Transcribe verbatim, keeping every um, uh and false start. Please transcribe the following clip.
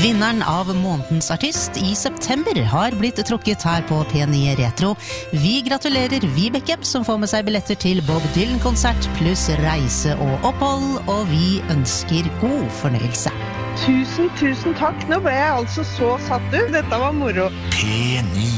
Vinneren av månedens artist i september har blitt trukket her på P ni Retro. Vi gratulerer Vibeke, som får med seg billetter til Bob Dylan-konsert, pluss reise og opphold, og vi ønsker god fornøyelse. Tusen, tusen takk. Nå ble jeg altså så satt ut. Dette var moro. P ni